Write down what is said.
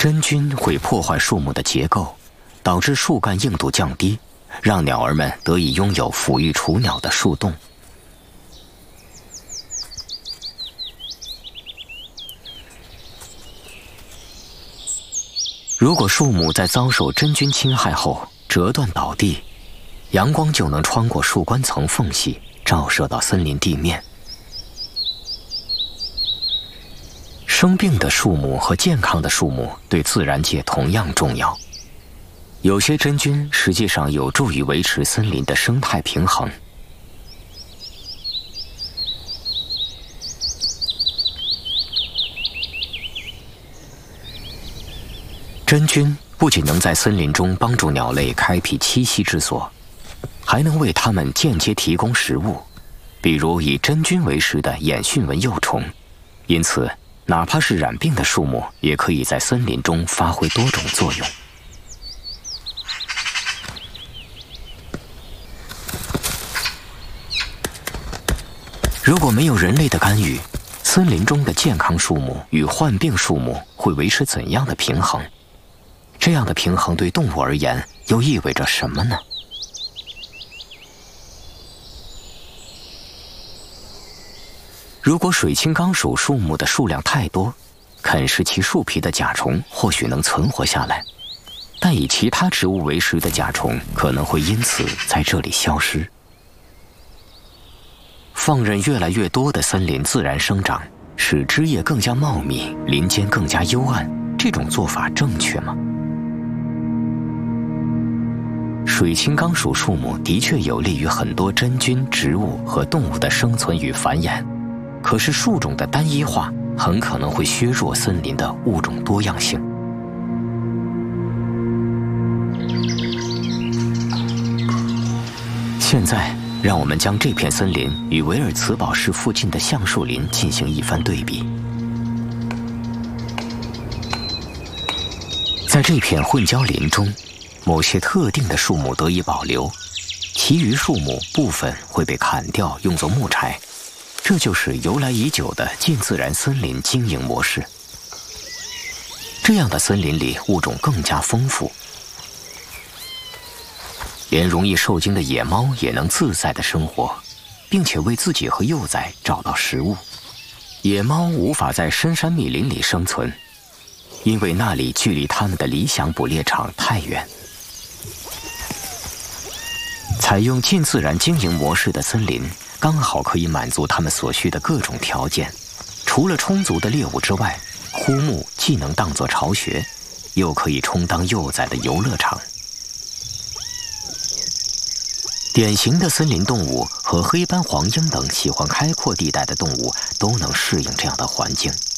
真菌会破坏树木的结构，导致树干硬度降低，让鸟儿们得以拥有抚育雏鸟的树洞。如果树木在遭受真菌侵害后折断倒地，阳光就能穿过树冠层缝隙，照射到森林地面。生病的树木和健康的树木对自然界同样重要。有些真菌实际上有助于维持森林的生态平衡。真菌不仅能在森林中帮助鸟类开辟栖息之所，还能为它们间接提供食物，比如以真菌为食的眼讯纹幼虫。因此，哪怕是染病的树木，也可以在森林中发挥多种作用。如果没有人类的干预，森林中的健康树木与患病树木会维持怎样的平衡？这样的平衡对动物而言又意味着什么呢？如果水青冈属树木的数量太多，啃食其树皮的甲虫或许能存活下来，但以其他植物为食的甲虫可能会因此在这里消失。放任越来越多的森林自然生长，使枝叶更加茂密，林间更加幽暗，这种做法正确吗？水青冈属树木的确有利于很多真菌、植物和动物的生存与繁衍，可是树种的单一化很可能会削弱森林的物种多样性。现在，让我们将这片森林与维尔茨堡市附近的橡树林进行一番对比。在这片混交林中，某些特定的树木得以保留，其余树木部分会被砍掉，用作木柴。这就是由来已久的近自然森林经营模式。这样的森林里物种更加丰富，连容易受惊的野猫也能自在地生活，并且为自己和幼崽找到食物。野猫无法在深山密林里生存，因为那里距离它们的理想捕猎场太远。采用近自然经营模式的森林刚好可以满足它们所需的各种条件。除了充足的猎物之外，枯木既能当作巢穴，又可以充当幼崽的游乐场。典型的森林动物和黑斑黄莺等喜欢开阔地带的动物都能适应这样的环境。